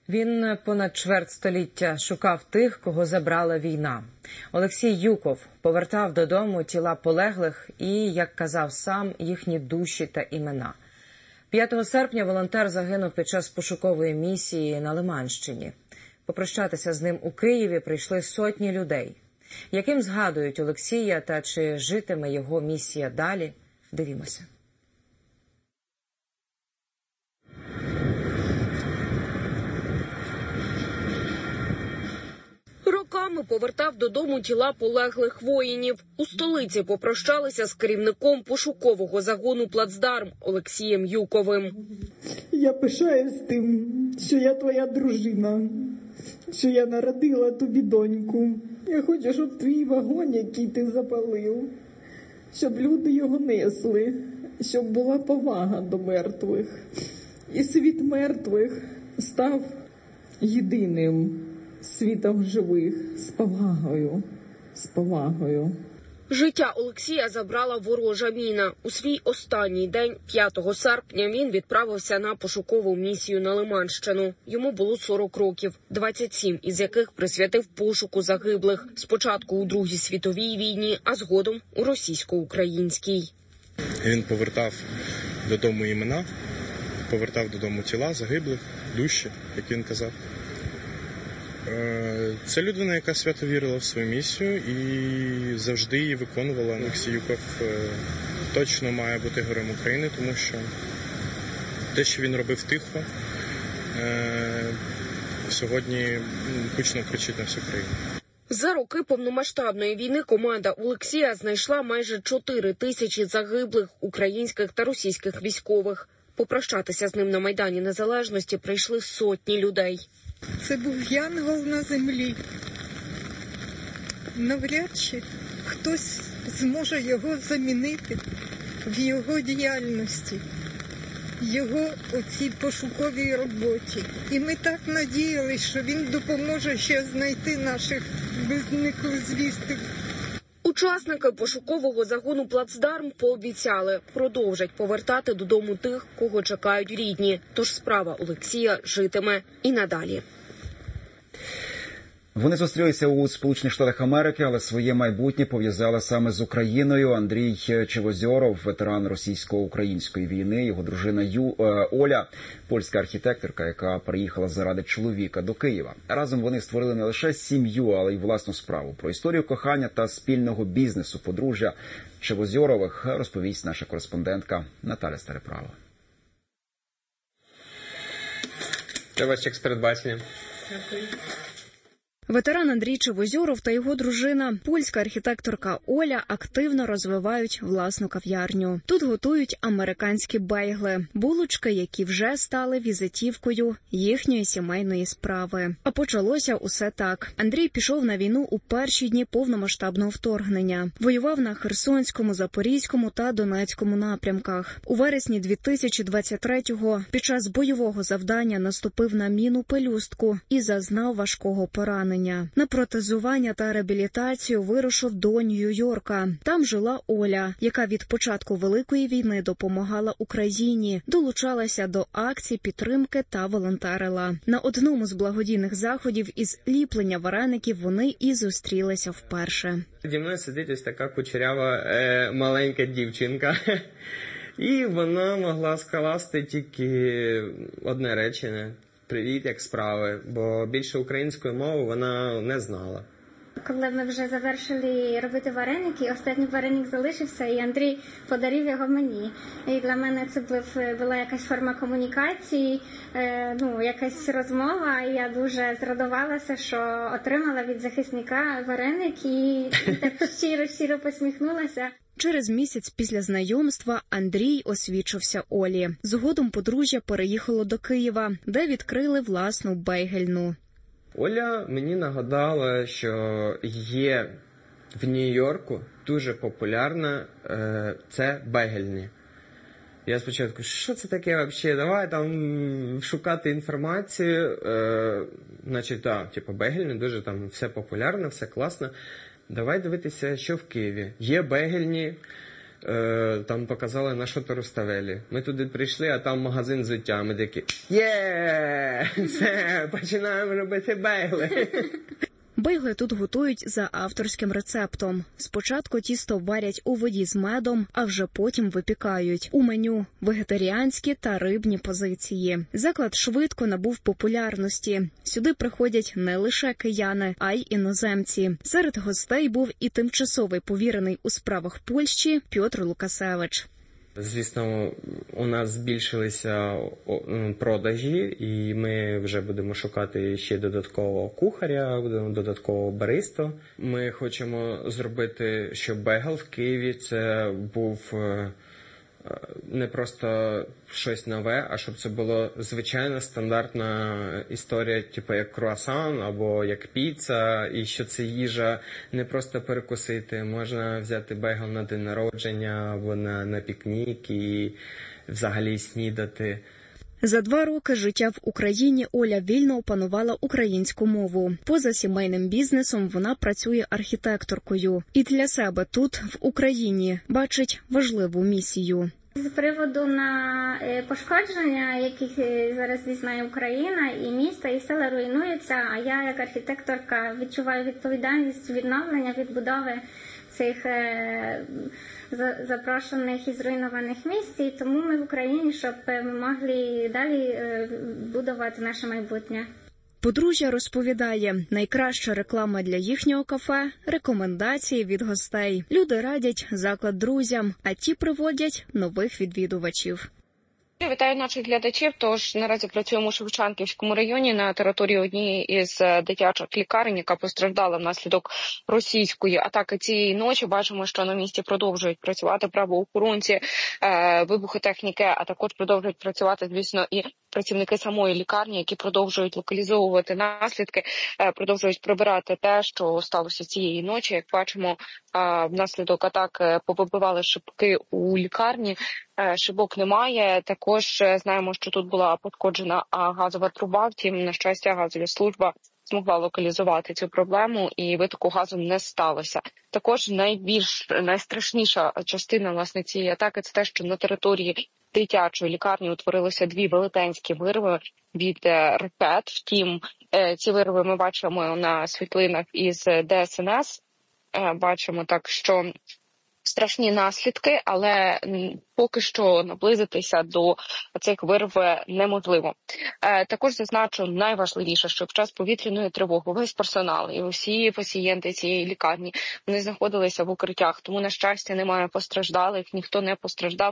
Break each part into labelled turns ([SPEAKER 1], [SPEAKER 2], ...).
[SPEAKER 1] Він понад чверть століття шукав тих, кого забрала війна. Олексій Юков повертав додому тіла полеглих і, як казав сам, їхні душі та імена. 5 серпня волонтер загинув під час пошукової місії на Лиманщині. Попрощатися з ним у Києві прийшли сотні людей. Яким згадують Олексія та чи житиме його місія далі? Дивімося.
[SPEAKER 2] Роками повертав додому тіла полеглих воїнів. У столиці попрощалися з керівником пошукового загону «Плацдарм» Олексієм Юковим.
[SPEAKER 3] Я пишаюсь тим, що я твоя дружина, що я народила тобі доньку. Я хочу, щоб твій вагон, який ти запалив, щоб люди його несли, щоб була повага до мертвих. І світ мертвих став єдиним світом живих, з повагою, з повагою.
[SPEAKER 2] Життя Олексія забрала ворожа міна. У свій останній день, 5 серпня, він відправився на пошукову місію на Лиманщину. Йому було 40 років, 27 із яких присвятив пошуку загиблих. Спочатку у Другій світовій війні, а згодом у російсько-українській.
[SPEAKER 4] Він повертав додому імена, повертав додому тіла загиблих, душі, як він казав. Це людина, яка свято вірила в свою місію і завжди її виконувала. Олексій Юков точно має бути героєм України, тому що те, що він робив тихо, сьогодні гучно кричить на всю країну.
[SPEAKER 2] За роки повномасштабної війни команда Олексія знайшла майже 4 тисячі загиблих українських та російських військових. Попрощатися з ним на Майдані Незалежності прийшли сотні людей.
[SPEAKER 5] Це був янгол на землі. Навряд чи хтось зможе його замінити в його діяльності, його оцій пошуковій роботі. І ми так надіялись, що він допоможе ще знайти наших беззвістих.
[SPEAKER 2] Учасники пошукового загону «Плацдарм» пообіцяли, продовжать повертати додому тих, кого чекають рідні. Тож справа Олексія житиме і надалі.
[SPEAKER 6] Вони зустрілися у Сполучених Штатах Америки, але своє майбутнє пов'язали саме з Україною. Андрій Чевозьоров, ветеран російсько-української війни, його дружина Оля, польська архітекторка, яка приїхала заради чоловіка до Києва. Разом вони створили не лише сім'ю, але й власну справу. Про історію кохання та спільного бізнесу подружжя Чевозьорових розповість наша кореспондентка Наталя Стареправа.
[SPEAKER 7] Це ваш чек з передбаченням.
[SPEAKER 8] Ветеран Андрій Чевозьоров та його дружина, польська архітекторка Оля, активно розвивають власну кав'ярню. Тут готують американські бейгли, булочки, які вже стали візитівкою їхньої сімейної справи. А почалося усе так. Андрій пішов на війну у перші дні повномасштабного вторгнення. Воював на Херсонському, Запорізькому та Донецькому напрямках. У вересні 2023-го під час бойового завдання наступив на міну пелюстку і зазнав важкого поранення. На протезування та реабілітацію вирушив до Нью-Йорка. Там жила Оля, яка від початку Великої війни допомагала Україні, долучалася до акцій підтримки та волонтерила. На одному з благодійних заходів із ліплення вареників вони і зустрілися вперше.
[SPEAKER 7] Зі мною сидить ось така кучерява маленька дівчинка. І вона могла скласти тільки одне речення. Привіт, як справи, бо більше української мови вона не знала.
[SPEAKER 9] Коли ми вже завершили робити вареники, останній вареник залишився, і Андрій подарив його мені. І для мене це була якась форма комунікації, якась розмова. І я дуже зрадувалася, що отримала від захисника вареник і так щиро посміхнулася.
[SPEAKER 8] Через місяць після знайомства Андрій освічився Олі. Згодом подружжя переїхало до Києва, де відкрили власну бейгельну.
[SPEAKER 7] Оля мені нагадала, що є в Нью-Йорку дуже популярна це бейгельні. Я спочатку, що це таке взагалі? Давай там шукати інформацію. Значить, бейгельні, дуже там все популярно, все класно. Давай дивитися, що в Києві. Є бейгельні, там показали на Шоторуставелі. Ми туди прийшли, а там магазин взуття. Ми такі, є, все, починаємо робити бейгли.
[SPEAKER 8] Бейгли тут готують за авторським рецептом. Спочатку тісто варять у воді з медом, а вже потім випікають. У меню – вегетаріанські та рибні позиції. Заклад швидко набув популярності. Сюди приходять не лише кияни, а й іноземці. Серед гостей був і тимчасовий повірений у справах Польщі Пьотр Лукасевич.
[SPEAKER 7] Звісно, у нас збільшилися продажі, і ми вже будемо шукати ще додаткового кухаря, додаткового баристу. Ми хочемо зробити, щоб бейгл в Києві це був не просто щось нове, а щоб це була звичайна стандартна історія, типу як круасан або як піца, і що це їжа не просто перекусити. Можна взяти бейгл на день народження або на пікнік і взагалі снідати.
[SPEAKER 8] За 2 роки життя в Україні Оля вільно опанувала українську мову. Поза сімейним бізнесом вона працює архітекторкою. І для себе тут, в Україні, бачить важливу місію.
[SPEAKER 9] З приводу на пошкодження, яких зараз дізнає Україна, і міста, і села руйнуються, а я як архітекторка відчуваю відповідальність відновлення, відбудови цих запрошених і зруйнованих місць, і тому ми в Україні, щоб ми могли далі будувати наше майбутнє.
[SPEAKER 8] Подружжя розповідає, найкраща реклама для їхнього кафе – рекомендації від гостей. Люди радять заклад друзям, а ті приводять нових відвідувачів.
[SPEAKER 2] Вітаю наших глядачів. Тож наразі працюємо у Шевченківському районі на території однієї із дитячих лікарень, яка постраждала внаслідок російської атаки цієї ночі. Бачимо, що на місці продовжують працювати правоохоронці, вибухотехніки, а також продовжують працювати, звісно, і працівники самої лікарні, які продовжують локалізовувати наслідки, продовжують прибирати те, що сталося цієї ночі. Як бачимо, внаслідок атак повибивали шибки у лікарні, шибок немає. Також знаємо, що тут була пошкоджена газова труба, втім, на щастя, газова служба змогла локалізувати цю проблему і витоку газу не сталося. Також найстрашніша частина, власне, цієї атаки – це те, що на території дитячої лікарні утворилися 2 велетенські вирви від ракет. Втім, ці вирви ми бачимо на світлинах із ДСНС. Бачимо так, що страшні наслідки, але поки що наблизитися до цих вирв неможливо. Також зазначу найважливіше, що в час повітряної тривоги весь персонал і усі пацієнти цієї лікарні, вони знаходилися в укриттях, тому, на щастя, немає постраждалих, ніхто не постраждав.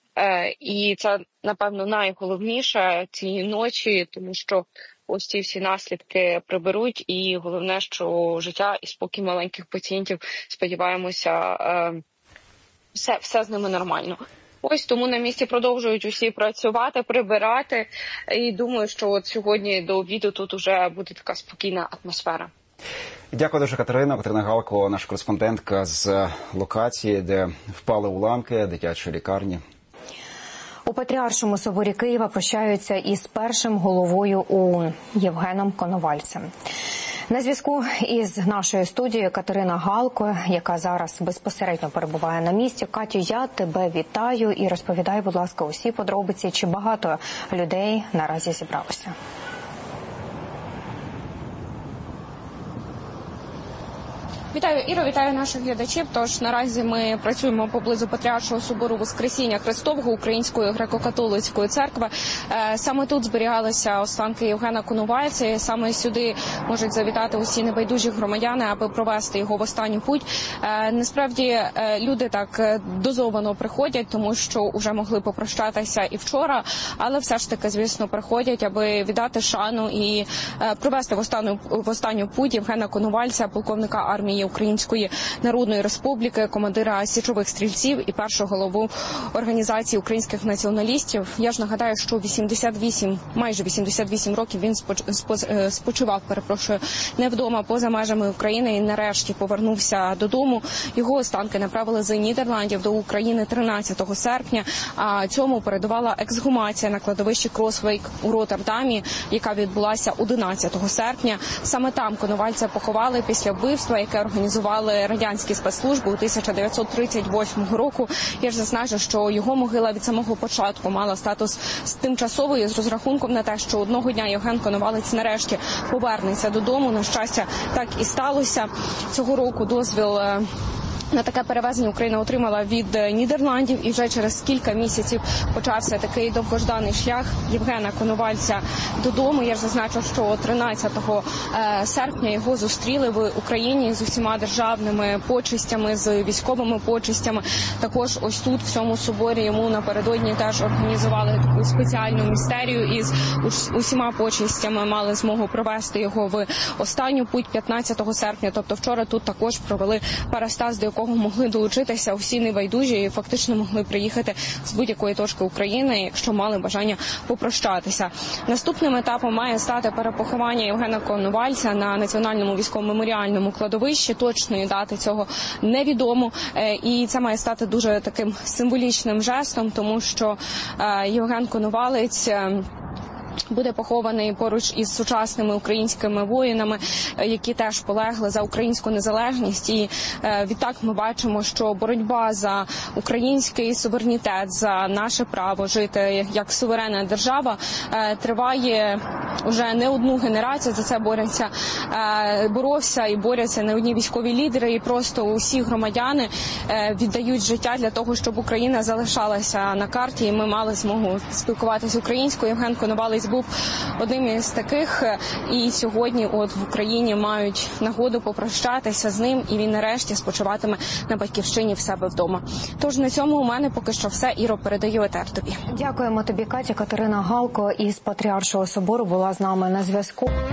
[SPEAKER 2] І це, напевно, найголовніше цієї ночі, тому що ось ці всі наслідки приберуть, і головне, що життя і спокій маленьких пацієнтів, сподіваємося, все з ними нормально. Ось тому на місці продовжують усі працювати, прибирати, і думаю, що от сьогодні до обіду тут уже буде така спокійна атмосфера.
[SPEAKER 6] Дякую дуже, Катерина. Катерина Галко, наша кореспондентка з локації, де впали уламки дитячої лікарні.
[SPEAKER 10] У Патріаршому соборі Києва прощаються із першим головою ОУН Євгеном Коновальцем. На зв'язку із нашою студією Катерина Галко, яка зараз безпосередньо перебуває на місці. Катю, я тебе вітаю і розповідай, будь ласка, усі подробиці, чи багато людей наразі зібралося.
[SPEAKER 2] Вітаю, Іро, вітаю наших глядачів. Тож наразі ми працюємо поблизу Патріаршого собору Воскресіння Христового Української греко-католицької церкви. Саме тут зберігалися останки Євгена Коновальця, і саме сюди можуть завітати усі небайдужі громадяни, аби провести його в останню путь. Насправді люди так дозовано приходять, тому що вже могли попрощатися і вчора, але все ж таки, звісно, приходять, аби віддати шану і провести в останню путь Євгена Коновальця, полковника армії Української Народної Республіки, командира січових стрільців і першого голову організації українських націоналістів. Я ж нагадаю, що майже 88 років він спочивав, не вдома, поза межами України, і нарешті повернувся додому. Його останки направили з Нідерландів до України 13 серпня, а цьому передувала ексгумація на кладовищі Кросвейк у Роттердамі, яка відбулася 11 серпня. Саме там Коновальця поховали після вбивства, яке
[SPEAKER 11] організували радянські спецслужби у 1938 року. Я ж зазначу, що його могила від самого початку мала статус тимчасової з розрахунком на те, що одного дня Євген Коновалець нарешті повернеться додому. На щастя, так і сталося. Цього року дозвіл на таке перевезення Україна отримала від Нідерландів, і вже через кілька місяців почався такий довгожданий шлях Євгена Коновальця додому. Я ж зазначу, що 13 серпня його зустріли в Україні з усіма державними почестями, з військовими почестями. Також ось тут, в цьому соборі, йому напередодні теж організували таку спеціальну містерію і з усіма почестями мали змогу провести його в останню путь 15 серпня. Тобто вчора тут також провели парастаз, до якого могли долучитися усі небайдужі і фактично могли приїхати з будь-якої точки України, якщо мали бажання попрощатися. Наступним етапом має стати перепоховання Євгена Коновальця на Національному військово-меморіальному кладовищі. Точної дати цього невідомо. І це має стати дуже таким символічним жестом, тому що Євген Коновалець буде похований поруч із сучасними українськими воїнами, які теж полегли за українську незалежність. І відтак ми бачимо, що боротьба за український суверенітет, за наше право жити як суверенна держава триває вже не одну генерацію. За це боровся і борються не одні військові лідери, і просто усі громадяни віддають життя для того, щоб Україна залишалася на карті, і ми мали змогу спілкуватися українською. Євген Коновалець був одним із таких, і сьогодні от в Україні мають нагоду попрощатися з ним, і він нарешті спочиватиме на батьківщині в себе вдома. Тож на цьому у мене поки що все. Іро, передаю етер тобі.
[SPEAKER 10] Дякуємо тобі, Катя. Катерина Галко із Патріаршого собору була з нами на зв'язку.